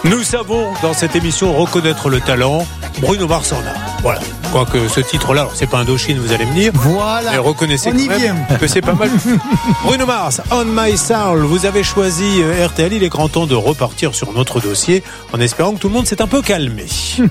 Nous savons dans cette émission reconnaître le talent. Bruno Mars en a. Voilà. Quoique ce titre-là, alors c'est pas Indochine, vous allez me dire. Voilà. Mais reconnaissez On y quand même vient. que c'est pas mal. Bruno Mars, On My Soul. Vous avez choisi RTL. Il est grand temps de repartir sur notre dossier en espérant que tout le monde s'est un peu calmé. 9h30,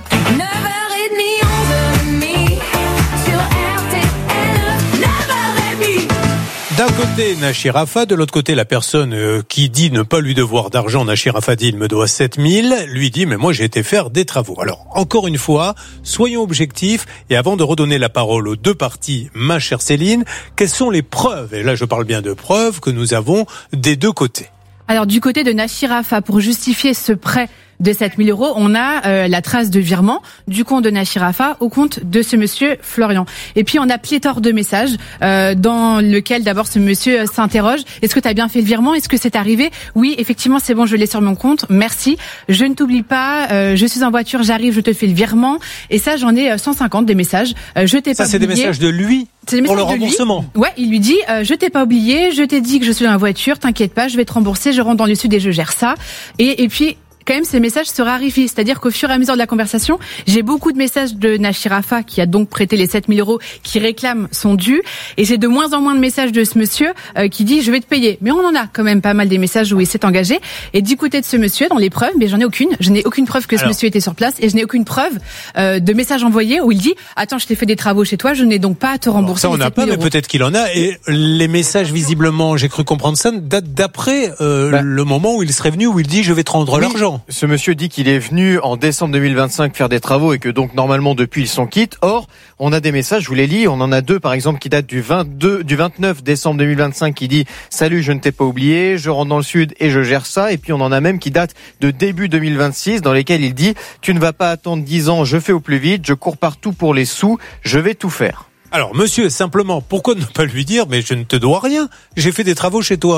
11h30 sur RTL, 9h30. D'un côté, Nachi Rafa, de l'autre côté, la personne qui dit ne pas lui devoir d'argent, Nachi Rafa dit il me doit 7000, lui dit mais moi j'ai été faire des travaux. Alors, encore une fois, soyons objectifs et avant de redonner la parole aux deux parties, ma chère Céline, quelles sont les preuves, et là je parle bien de preuves, que nous avons des deux côtés? Alors du côté de Nachi Rafa, pour justifier ce prêt de 7 000 €, on a la trace de virement du compte de Nachi Rafa au compte de ce monsieur Florian. Et puis on a pléthore de messages dans lequel d'abord ce monsieur s'interroge. Est-ce que tu as bien fait le virement? Est-ce que c'est arrivé? Oui, effectivement, c'est bon, je l'ai sur mon compte. Merci. Je ne t'oublie pas. Je suis en voiture, j'arrive, je te fais le virement. Et ça, j'en ai 150 des messages. Je t'ai pas oublié. Ça, c'est des messages de lui pour le remboursement. Ouais, il lui dit je t'ai pas oublié, je t'ai dit que je suis dans la voiture, t'inquiète pas, je vais te rembourser, je rentre dans le sud et je gère ça. Et puis quand même, ces messages se raréfient. C'est-à-dire qu'au fur et à mesure de la conversation, j'ai beaucoup de messages de Nachi Rafa, qui a donc prêté les 7 000 €, qui réclament son dû. Et j'ai de moins en moins de messages de ce monsieur qui dit je vais te payer. Mais on en a quand même pas mal des messages où il s'est engagé. Et du côté de ce monsieur, dans les preuves, mais j'en ai aucune. Je n'ai aucune preuve que ce monsieur était sur place. Et je n'ai aucune preuve de messages envoyés où il dit attends, je t'ai fait des travaux chez toi, je n'ai donc pas à te rembourser. Ça, on n'a pas, mais peut-être qu'il en a. Et les messages, visiblement, j'ai cru comprendre ça, datent d'après le moment où il serait venu, où il dit je vais te rendre l'argent. Ce monsieur dit qu'il est venu en décembre 2025 faire des travaux et que donc normalement depuis ils sont quittes. Or, on a des messages, je vous les lis, on en a deux par exemple qui datent du 29 décembre 2025 qui dit « Salut, je ne t'ai pas oublié, je rentre dans le sud et je gère ça ». Et puis on en a même qui datent de début 2026 dans lesquels il dit « Tu ne vas pas attendre 10 ans, je fais au plus vite, je cours partout pour les sous, je vais tout faire ». Alors monsieur, simplement, pourquoi ne pas lui dire « Mais je ne te dois rien, j'ai fait des travaux chez toi ».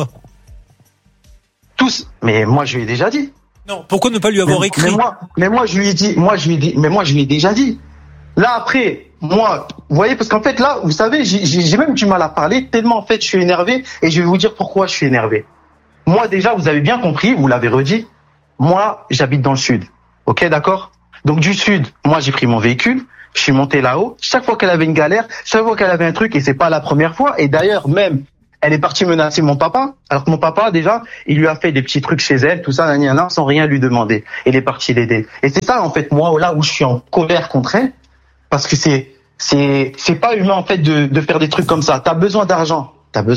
Tous, mais moi je lui ai déjà dit. Non, pourquoi ne pas lui avoir écrit? Mais moi je lui ai déjà dit. Là après, moi, vous voyez, parce qu'en fait là, vous savez, j'ai même du mal à parler tellement en fait je suis énervé et je vais vous dire pourquoi je suis énervé. Moi déjà, vous avez bien compris, vous l'avez redit. Moi, j'habite dans le sud. Ok, d'accord? Donc du sud, moi j'ai pris mon véhicule, je suis monté là-haut. Chaque fois qu'elle avait une galère, chaque fois qu'elle avait un truc, et c'est pas la première fois. Et d'ailleurs même. Elle est partie menacer mon papa, alors que mon papa, déjà, il lui a fait des petits trucs chez elle, tout ça, sans rien lui demander. Il est parti l'aider. Et c'est ça, en fait, moi, là où je suis en colère contre elle, parce que c'est pas humain, en fait, de faire des trucs comme ça. T'as besoin d'argent.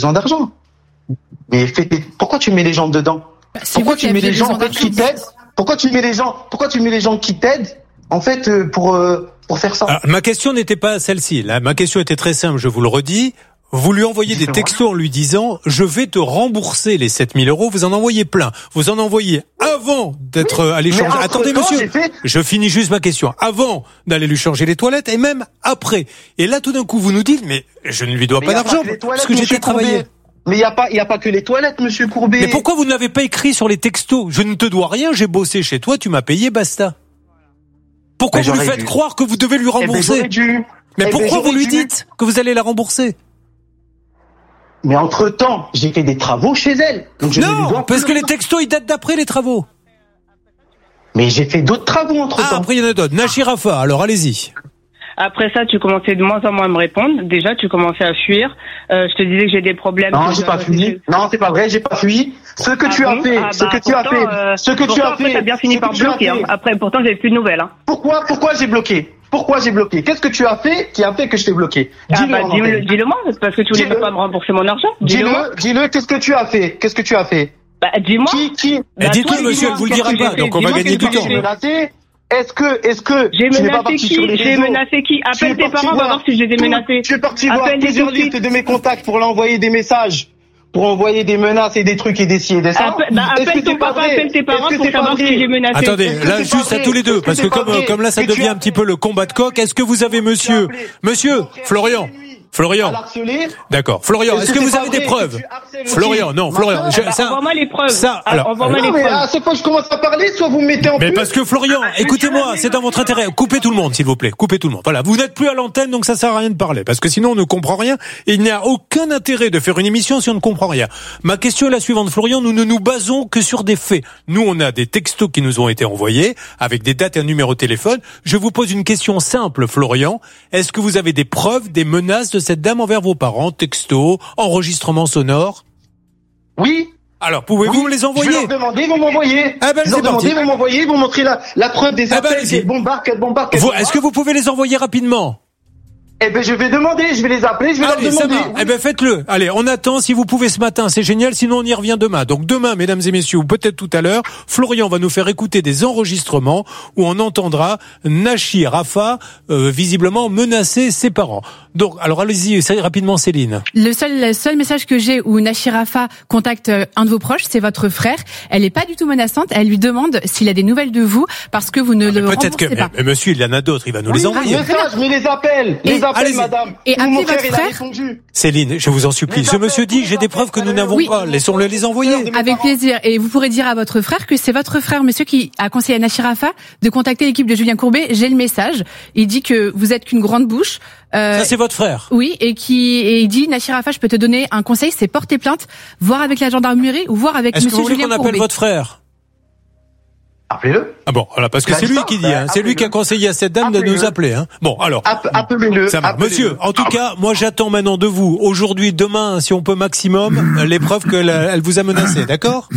Mais pourquoi tu mets les gens dedans? Pourquoi tu mets les gens, en fait, qui t'aident? Pourquoi tu mets les gens qui t'aident, en fait, pour faire ça? Alors, ma question n'était pas celle-ci. Là, ma question était très simple, je vous le redis. Vous lui envoyez des textos en lui disant « Je vais te rembourser les 7 000 €. » Vous en envoyez plein. Vous en envoyez avant d'être allé changer... Attendez, monsieur, je finis juste ma question. Avant d'aller lui changer les toilettes et même après. Et là, tout d'un coup, vous nous dites « Mais je ne lui dois pas d'argent parce que j'étais travaillé. » Mais il y a pas que les toilettes, monsieur Courbet. Mais pourquoi vous n'avez pas écrit sur les textos « Je ne te dois rien, j'ai bossé chez toi, tu m'as payé, basta ». Pourquoi vous lui faites croire que vous devez lui rembourser? Mais pourquoi vous lui dites que vous allez la rembourser? Mais entre-temps, j'ai fait des travaux chez elle. Donc non, parce que les textos, ils datent d'après les travaux. Mais j'ai fait d'autres travaux entre-temps. Ah, après il y en a d'autres. Nachi Rafa, alors allez-y. Après ça, tu commençais de moins en moins à me répondre. Déjà, tu commençais à fuir. Je te disais que j'ai des problèmes. Non, j'ai pas fui. Non, c'est pas vrai, j'ai pas fui. Ce que tu as fait, t'as bien fini par bloquer. Après, pourtant, j'avais plus de nouvelles. Pourquoi j'ai bloqué? Qu'est-ce que tu as fait qui a fait que je t'ai bloqué? Dis-le moi, parce que tu voulais pas me rembourser mon argent. Dis-le, qu'est-ce que tu as fait? Bah, dis-moi. Dites-le, monsieur, elle vous le dira pas, donc on va gagner du temps. Est-ce que j'ai menacé qui? Appelle tes parents, on va voir si je les ai menacés. Je suis parti voir plusieurs listes de mes contacts pour leur envoyer des messages, pour envoyer des menaces et des trucs et des ci et des ça. Appelle ton papa, appelle tes parents pour savoir si j'ai menacé. Attendez, là juste à tous les deux, parce que comme là ça devient un petit peu le combat de coq, est-ce que vous avez monsieur Florian, Florian. à l'harceler. D'accord. Florian, est-ce que vous avez des preuves? Florian, Non, Florian. Envoie-moi les preuves. Envoie-moi les Non, mais preuves. à chaque fois que je commence à parler, soit vous me mettez en Mais plus. parce que Florian, écoutez-moi, c'est dans votre intérêt. Coupez tout le monde, s'il vous plaît. Coupez tout le monde. Voilà, vous n'êtes plus à l'antenne, donc ça sert à rien de parler. Parce que sinon, on ne comprend rien. Et il n'y a aucun intérêt de faire une émission si on ne comprend rien. Ma question est la suivante, Florian. Nous ne nous basons que sur des faits. Nous, on a des textos qui nous ont été envoyés, avec des dates et un numéro de téléphone. Je vous pose une question simple, Florian. Est-ce que vous avez des preuves, des menaces de cette dame envers vos parents? Textos, enregistrements sonores? Oui. Alors, pouvez-vous me les envoyer? Je vais leur demander, vous m'envoyez. Ah ben, Je leur c'est parti. demander, vous m'envoyez, vous montrez la preuve des Ah ben, appels, allez-y. qu'elle bombarde. Est-ce que vous pouvez les envoyer rapidement? Eh ben, je vais demander, je vais les appeler, je vais Allez, leur ça demander. va. Eh ben, faites-le. Allez, on attend. Si vous pouvez ce matin, c'est génial. Sinon, on y revient demain. Donc, demain, mesdames et messieurs, ou peut-être tout à l'heure, Florian va nous faire écouter des enregistrements où on entendra Nachi Rafa, visiblement menacer ses parents. Donc, alors, allez-y, rapidement, Céline. Le seul message que j'ai où Nachi Rafa contacte un de vos proches, c'est votre frère. Elle est pas du tout menaçante. Elle lui demande s'il a des nouvelles de vous parce que vous ne le Peut-être que, remboursez pas. mais monsieur, il y en a d'autres. Il va nous les envoyer. Message, mais les appels, allez-y. madame. Et Mon appelez frère, votre il a frère. répondu. Céline, je vous en supplie. Ce monsieur dit, j'ai des preuves que nous n'avons Oui. pas. Laissons-le les envoyer. Avec plaisir. Et vous pourrez dire à votre frère que c'est votre frère, monsieur, qui a conseillé à Nachi Rafa de contacter l'équipe de Julien Courbet. J'ai le message. Il dit que vous êtes qu'une grande bouche. Ça, c'est votre frère. Oui, et il dit, Nachi Rafa, je peux te donner un conseil, c'est porter plainte, voir avec la gendarmerie ou voir avec Est-ce que monsieur vous voulez Julien qu'on appelle Courbet. votre frère? Appelez-le. Ah bon, voilà, parce que Bah, c'est lui ça, qui dit, bah, hein. C'est lui qui a conseillé à cette dame de nous appelez-le. appeler, hein. Bon, alors. Appelez-le. Ça va. appelez-le. Monsieur, en tout cas, moi j'attends maintenant de vous, aujourd'hui, demain, si on peut maximum, les preuves qu'elle vous a menacé, d'accord?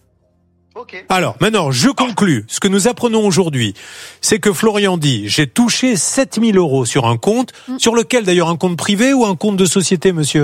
Ok. Alors, maintenant, je conclus. Ce que nous apprenons aujourd'hui, c'est que Florian dit, j'ai touché 7 000 € sur un compte, sur lequel d'ailleurs un compte privé ou un compte de société, monsieur?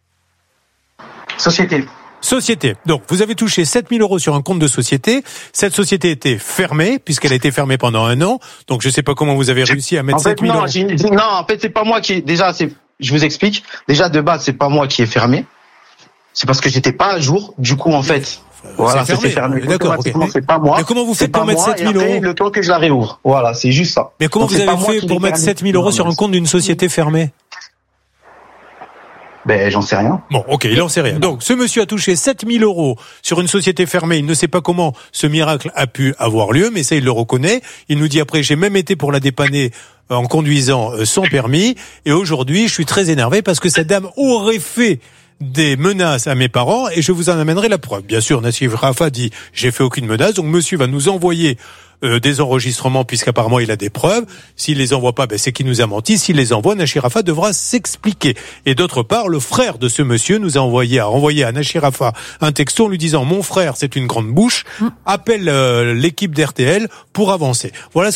Société. Société. Donc, vous avez touché 7 000 € sur un compte de société. Cette société était fermée, puisqu'elle a été fermée pendant 1 an. Donc, je ne sais pas comment vous avez réussi à mettre En fait, 7 000 non, €. non, en fait, c'est pas moi qui, déjà, je vous explique. Déjà, de base, c'est pas moi qui ai fermé. C'est parce que j'étais pas à jour. Du coup, en fait, voilà, c'est c'était fermé. fermé. D'accord, Automatiquement, ok. c'est pas moi. Mais comment vous C'est faites pour pas mettre moi, 7 000 et après, €? le temps que je la réouvre. Voilà, c'est juste ça. Mais comment Donc, vous c'est pas avez moi fait qui pour l'ai mettre fermé. 7 000 € sur un compte d'une société fermée? Ben, j'en sais rien. Bon, ok, il en sait rien. Donc, ce monsieur a touché 7 000 € sur une société fermée. Il ne sait pas comment ce miracle a pu avoir lieu, mais ça, il le reconnaît. Il nous dit après, j'ai même été pour la dépanner en conduisant sans permis. Et aujourd'hui, je suis très énervé parce que cette dame aurait fait des menaces à mes parents et je vous en amènerai la preuve. Bien sûr, Nachi Rafa dit, j'ai fait aucune menace. Donc, monsieur va nous envoyer des enregistrements puisqu'apparemment il a des preuves. S'il les envoie pas, ben c'est qu'il nous a menti. S'il les envoie, Nachi Rafa devra s'expliquer. Et d'autre part, le frère de ce monsieur nous a envoyé à Nachi Rafa un texto en lui disant, mon frère, c'est une grande bouche, appelle l'équipe d'RTL pour avancer. Voilà.